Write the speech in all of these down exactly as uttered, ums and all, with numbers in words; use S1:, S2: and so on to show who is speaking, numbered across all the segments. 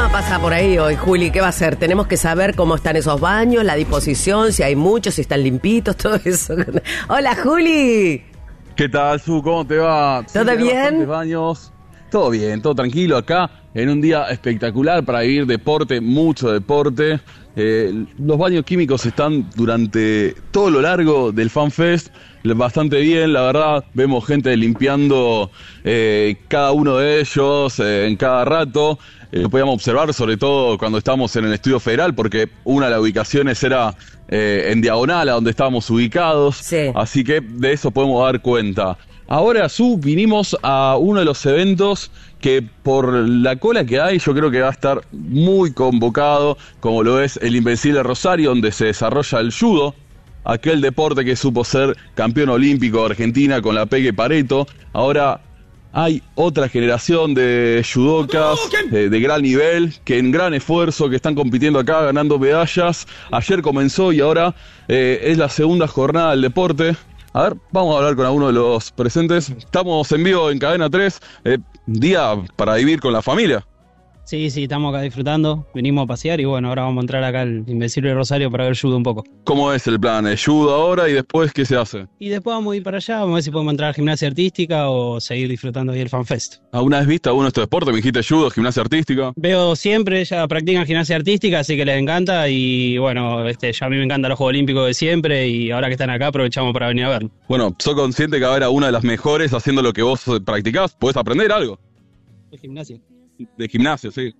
S1: tema pasa por ahí hoy, Juli. ¿Qué va a ser? Tenemos que saber cómo están esos baños, la disposición, si hay muchos, si están limpitos, todo eso. Hola, Juli.
S2: ¿Qué tal, Su? ¿Cómo te va?
S1: ¿Todo
S2: sí,
S1: bien?
S2: Baños. Todo bien, todo tranquilo acá, en un día espectacular para vivir deporte, mucho deporte. Eh, los baños químicos están durante todo lo largo del FanFest, bastante bien, la verdad. Vemos gente limpiando eh, cada uno de ellos eh, en cada rato. Eh, lo podíamos observar sobre todo cuando estábamos en el Estudio Federal, porque una de las ubicaciones era eh, en diagonal a donde estábamos ubicados.
S1: Sí.
S2: Así que de eso podemos dar cuenta. Ahora, Su, vinimos a uno de los eventos que por la cola que hay yo creo que va a estar muy convocado, como lo es el Invencible Rosario, donde se desarrolla el judo, aquel deporte que supo ser campeón olímpico de Argentina con la Peque Pareto. Ahora hay otra generación de judocas eh, de gran nivel, que en gran esfuerzo, que están compitiendo acá, ganando medallas. Ayer comenzó y ahora eh, es la segunda jornada del deporte. A ver, vamos a hablar con alguno de los presentes. Estamos en vivo en Cadena tres, eh, día para vivir con la familia.
S3: Sí, sí, estamos acá disfrutando, venimos a pasear y bueno, ahora vamos a entrar acá al Invencible Rosario para ver judo un poco.
S2: ¿Cómo es el plan? ¿El judo ahora y después qué se hace?
S3: Y después vamos a ir para allá, vamos a ver si podemos entrar a gimnasia artística o seguir disfrutando ahí el FanFest.
S2: ¿Alguna vez viste alguno de estos deportes? Me dijiste judo, gimnasia artística.
S3: Veo siempre, ya practican gimnasia artística, así que les encanta y bueno, este, ya a mí me encantan los Juegos Olímpicos de siempre y ahora que están acá aprovechamos para venir a verlo.
S2: Bueno, soy consciente que ahora una de las mejores haciendo lo que vos practicás, ¿podés aprender algo?
S3: De gimnasia.
S2: De gimnasio, sí.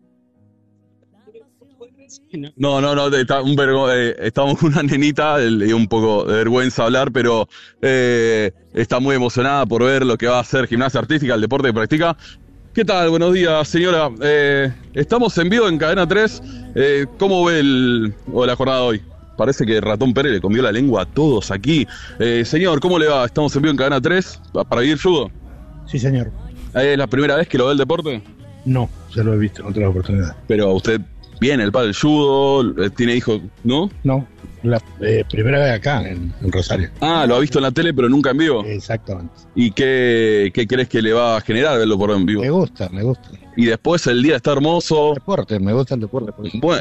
S2: No, no, no, está un vergo- eh, estamos con una nenita, le dio un poco de vergüenza hablar, pero eh, está muy emocionada por ver lo que va a hacer gimnasia artística, el deporte que practica. ¿Qué tal? Buenos días, señora. Eh, estamos en vivo en Cadena tres. Eh, ¿Cómo ve el, o la jornada de hoy? Parece que Ratón Pérez le comió la lengua a todos aquí. Eh, señor, ¿cómo le va? Estamos en vivo en Cadena tres para vivir judo.
S4: Sí, señor.
S2: ¿Es la primera vez que lo ve el deporte?
S4: No, ya lo he visto en otras oportunidades.
S2: Pero usted viene el padre del judo, eh, tiene hijos, ¿no?
S4: No, la eh, primera vez acá, en, en Rosario.
S2: Ah, lo ha visto en la tele, pero nunca en vivo.
S4: Exactamente.
S2: ¿Y qué, qué crees que le va a generar verlo por en vivo?
S4: Me gusta, me gusta.
S2: Y después el día está hermoso.
S4: Deporte, me gusta el deporte. Por eso.
S2: Bueno.